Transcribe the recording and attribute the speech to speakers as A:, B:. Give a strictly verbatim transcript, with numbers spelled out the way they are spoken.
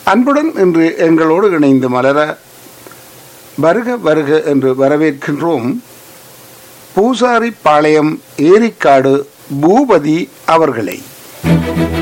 A: அன்புடன் இன்று எங்களோடு இணைந்து மலர வருக வருக என்று வரவேற்கின்றோம். பூசாரி பாளையம் ஏரிக்காடு பூபதி அவர்களை.